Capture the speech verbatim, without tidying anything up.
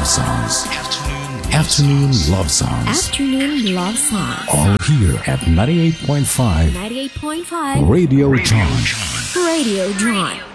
love songs. Afternoon love songs. Afternoon love songs. All here at ninety-eight point five. ninety-eight point five. Radio John. Radio John.